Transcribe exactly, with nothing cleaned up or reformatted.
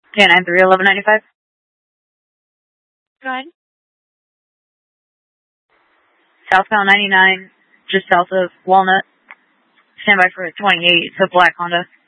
K nine three eleven ninety five. Go ahead. Southbound ninety nine, just south of Walnut. Stand by for a twenty eight. It's a black Honda.